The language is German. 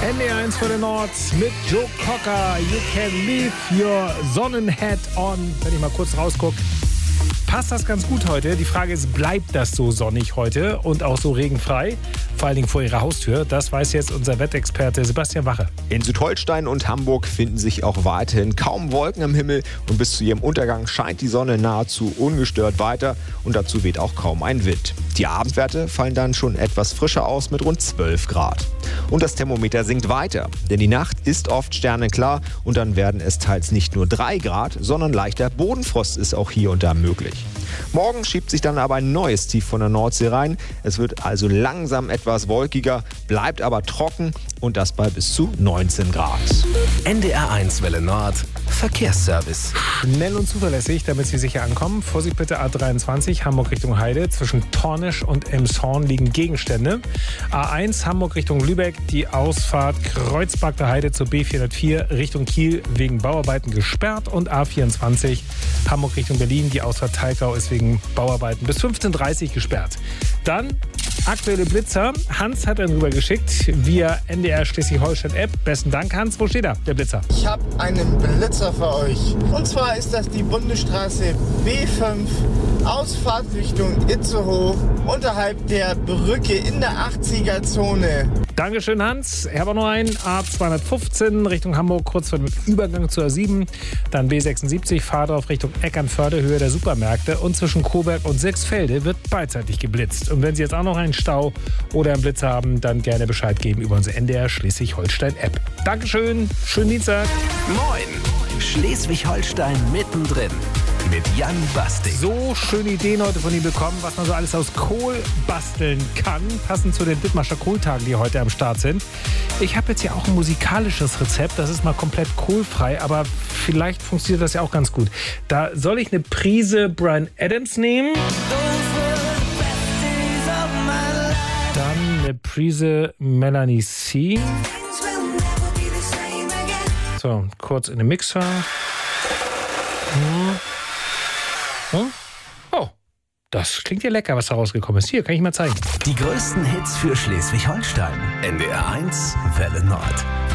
NDR1 für den Nord mit Joe Cocker. You can leave your Sonnenhat on. Wenn ich mal kurz rausgucke, passt das ganz gut heute. Die Frage ist, bleibt das so sonnig heute und auch so regenfrei? Vor allen Dingen vor Ihrer Haustür. Das weiß jetzt unser Wettexperte Sebastian Wache. In Südholstein und Hamburg finden sich auch weiterhin kaum Wolken am Himmel und bis zu ihrem Untergang scheint die Sonne nahezu ungestört weiter und dazu weht auch kaum ein Wind. Die Abendwerte fallen dann schon etwas frischer aus mit rund 12 Grad. Und das Thermometer sinkt weiter, denn die Nacht ist oft sternenklar und dann werden es teils nicht nur 3 Grad, sondern leichter Bodenfrost ist auch hier und da möglich. Morgen schiebt sich dann aber ein neues Tief von der Nordsee rein. Es wird also langsam etwas wolkiger, bleibt aber trocken und das bei bis zu 19 Grad. NDR1 Welle Nord Verkehrsservice. Schnell und zuverlässig, damit Sie sicher ankommen. Vorsicht bitte A23 Hamburg Richtung Heide. Zwischen Tornisch und Elmshorn liegen Gegenstände. A1 Hamburg Richtung Lübeck. Die Ausfahrt Kreuzberger Heide zur B404 Richtung Kiel wegen Bauarbeiten gesperrt. Und A24 Hamburg Richtung Berlin. Die Ausfahrt Teilgau ist wegen Bauarbeiten bis 15:30 Uhr gesperrt. Dann aktuelle Blitzer. Hans hat einen rübergeschickt via NDR Schleswig-Holstein-App. Besten Dank, Hans. Wo steht er, der Blitzer? Ich habe einen Blitzer für euch. Und zwar ist das die Bundesstraße B5, Ausfahrt Richtung Itzehoe, unterhalb der Brücke in der 80er-Zone. Dankeschön, Hans. Ich habe auch noch einen. A215 Richtung Hamburg, kurz vor dem Übergang zur A7. Dann B76, Fahrdorf Richtung Eckernförde, Höhe der Supermärkte. Und zwischen Coburg und Sechsfelde wird beidseitig geblitzt. Und wenn Sie jetzt auch noch einen Stau oder einen Blitz haben, dann gerne Bescheid geben über unsere NDR Schleswig-Holstein-App. Dankeschön. Schönen Dienstag. Moin. Schleswig-Holstein mittendrin. Mit Jan Basting. So schöne Ideen heute von Ihnen bekommen, was man so alles aus Kohl basteln kann. Passend zu den Dithmarscher Kohltagen, die heute am Start sind. Ich habe jetzt hier auch ein musikalisches Rezept. Das ist mal komplett kohlfrei, aber vielleicht funktioniert das ja auch ganz gut. Da soll ich eine Prise Bryan Adams nehmen. Dann eine Prise Melanie C. So, kurz in den Mixer. Oh, das klingt ja lecker, was da rausgekommen ist. Hier, kann ich mal zeigen. Die größten Hits für Schleswig-Holstein. NDR1 Welle Nord.